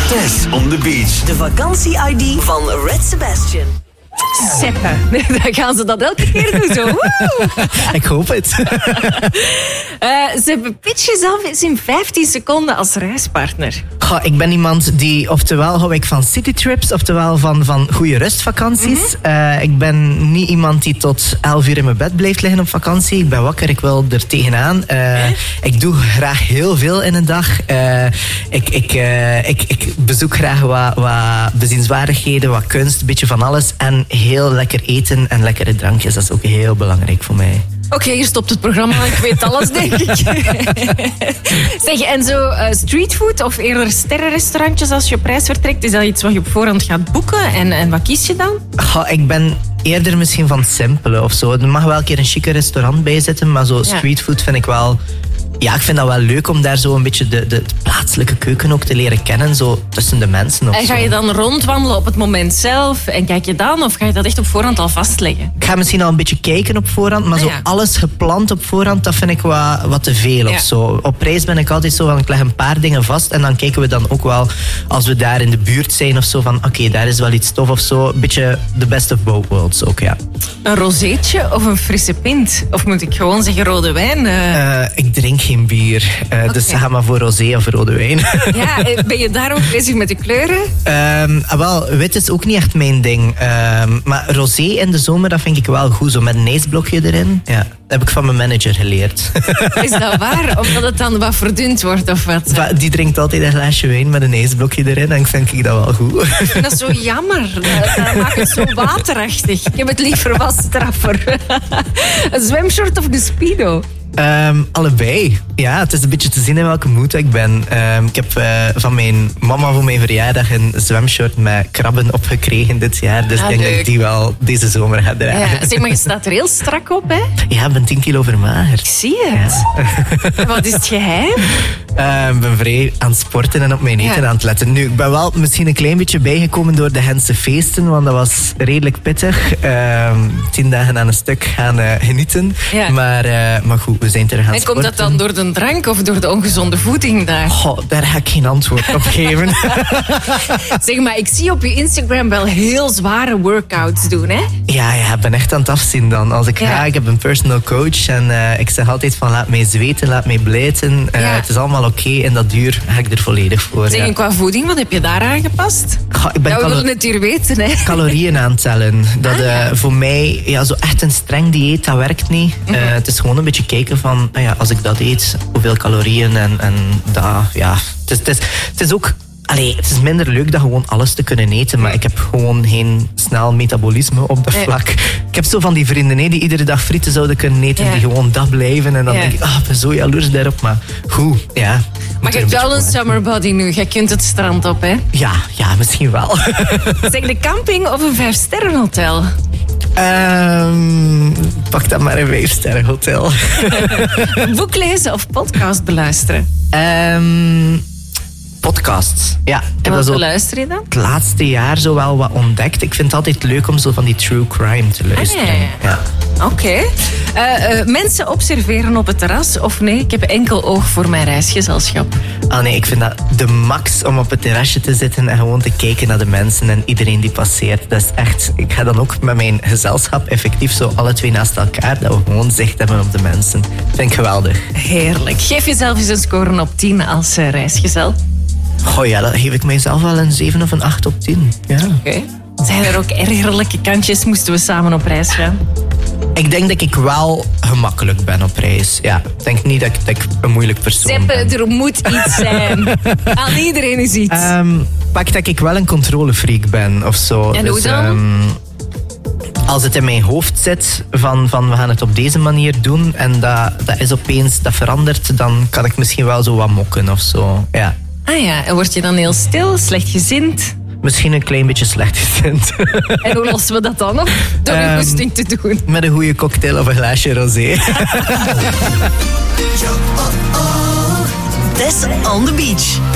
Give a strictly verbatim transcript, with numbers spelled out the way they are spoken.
Tess on the beach. De vakantie-I D van Red Sebastian. Seppe. Dan gaan ze dat elke keer doen zo. Woe! Ik hoop het. uh, Seppe, pitch jezelf eens in vijftien seconden als reispartner. Goh, ik ben iemand die, oftewel hou ik van citytrips, oftewel van, van goede rustvakanties. Mm-hmm. Uh, ik ben niet iemand die tot elf uur in mijn bed blijft liggen op vakantie. Ik ben wakker, ik wil er tegenaan. Uh, eh? Ik doe graag heel veel in een dag. Uh, ik, ik, uh, ik, ik bezoek graag wat, wat bezienswaardigheden, wat kunst, een beetje van alles. En heel lekker eten en lekkere drankjes, dat is ook heel belangrijk voor mij. Oké, okay, hier stopt het programma. Ik weet alles, denk ik. Zeg, en zo uh, streetfood of eerder sterrenrestaurantjes als je op reis vertrekt, is dat iets wat je op voorhand gaat boeken? En, en wat kies je dan? Goh, ik ben eerder misschien van het simpele of zo. Er mag wel een keer een chique restaurant bij zitten, maar zo streetfood vind ik wel... Ja, ik vind dat wel leuk om daar zo een beetje de, de plaatselijke keuken ook te leren kennen, zo tussen de mensen. Of en ga je dan rondwandelen op het moment zelf en kijk je dan, of ga je dat echt op voorhand al vastleggen? Ik ga misschien al een beetje kijken op voorhand, maar ah, zo ja. alles gepland op voorhand, dat vind ik wat, wat te veel ja. of zo. Op reis ben ik altijd zo van, ik leg een paar dingen vast en dan kijken we dan ook wel, als we daar in de buurt zijn of zo, van oké, okay, daar is wel iets tof of zo. Een beetje the best of both worlds ook, ja. Een rozeetje of een frisse pint? Of moet ik gewoon zeggen rode wijn? Uh... Uh, ik drink geen bier, uh, okay. dus ga maar voor rosé of rode wijn. Ja, ben je daar ook bezig met de kleuren? Um, wel, wit is ook niet echt mijn ding. Um, maar rosé in de zomer, dat vind ik wel goed. Zo met een ijsblokje erin. Ja, dat heb ik van mijn manager geleerd. Is dat waar? Omdat het dan wat verdund wordt of wat? Die drinkt altijd een glaasje wijn met een ijsblokje erin. En ik vind ik dat wel goed. Ik vind dat zo jammer. Dat, dat maakt het zo waterachtig. Ik heb het liever wat straffer. Een zwemshort of de speedo? Um, allebei. Ja, het is een beetje te zien in welke moed ik ben. Um, ik heb uh, van mijn mama voor mijn verjaardag een zwemshort met krabben opgekregen dit jaar. Dus ik ah, denk leuk. dat ik die wel deze zomer ga dragen. Ja, zeg maar, je staat er heel strak op, hè? Ja, ik ben tien kilo vermagerd. Ik zie het. Ja. Wat is het geheim? Uh, ik ben vrij aan het sporten en op mijn eten ja. aan het letten. Nu, ik ben wel misschien een klein beetje bijgekomen door de Gentse feesten, want dat was redelijk pittig. Uh, tien dagen aan een stuk gaan uh, genieten. Ja. Maar, uh, maar goed, we zijn terug gaan en sporten. En komt dat dan door de drank of door de ongezonde voeding daar? Goh, daar ga ik geen antwoord op geven. Zeg maar, ik zie op je Instagram wel heel zware workouts doen, hè? Ja, ja, ik ben echt aan het afzien dan. Als ik ja. ga, ik heb een personal coach en uh, ik zeg altijd van laat mij zweten, laat mij blijten. Uh, ja. Het is allemaal oké okay, en dat duur ga ik er volledig voor. Zeg, ja. qua voeding, wat heb je daar aangepast? Goh, ik ben ja, we calo- willen het hier weten, hè? Calorieën aantellen. Dat ah, ja. uh, voor mij, ja, zo echt een streng dieet, dat werkt niet. Mm-hmm. Uh, het is gewoon een beetje kijken van, uh, ja, als ik dat eet, hoeveel calorieën en, en dat, ja. Het is, het is, het is ook... Allee, het is minder leuk dan gewoon alles te kunnen eten, maar ik heb gewoon geen snel metabolisme op dat vlak. Ik heb zo van die vrienden hè, die iedere dag frieten zouden kunnen eten, ja. die gewoon dat blijven. En dan ja. denk ik, ah, ik ben zo jaloers daarop, maar goed, ja. Maar je hebt wel een summer body nu, jij kunt het strand op, hè? Ja, ja, misschien wel. Zeg, de camping of een vijfsterrenhotel? Um, pak dan maar een vijfsterrenhotel. Een boek lezen of podcast beluisteren? Um, podcasts. Ja, en wat beluister je dan? Het laatste jaar zo wel wat ontdekt. Ik vind het altijd leuk om zo van die true crime te luisteren. Ah, ja, ja. ja. Oké. Okay. Uh, uh, mensen observeren op het terras of nee? Ik heb enkel oog voor mijn reisgezelschap. Ah nee, ik vind dat de max om op het terrasje te zitten en gewoon te kijken naar de mensen en iedereen die passeert. Dat is echt... Ik ga dan ook met mijn gezelschap effectief zo alle twee naast elkaar, dat we gewoon zicht hebben op de mensen. Dat vind ik geweldig. Heerlijk. Geef jezelf eens een score op tien als uh, reisgezel. Goh ja, dat geef ik mijzelf wel een zeven of een acht op tien. Ja. Oké. Okay. Zijn er ook ergerlijke kantjes? Moesten we samen op reis gaan? Ik denk dat ik wel gemakkelijk ben op reis. Ja, ik denk niet dat ik, dat ik een moeilijk persoon Seppe, ben. er moet iets zijn. Aan iedereen is iets. Um, pak dat ik wel een controlefreak ben of zo. En dus, hoe dan? Um, als het in mijn hoofd zit van, van we gaan het op deze manier doen en dat, dat is opeens, dat verandert, dan kan ik misschien wel zo wat mokken of zo. Ja. Ah ja, en word je dan heel stil, slechtgezind? Misschien een klein beetje slechtgezind. En hoe lossen we dat dan op? Door um, je goesting te doen. Met een goede cocktail of een glaasje rosé. Tess on the beach.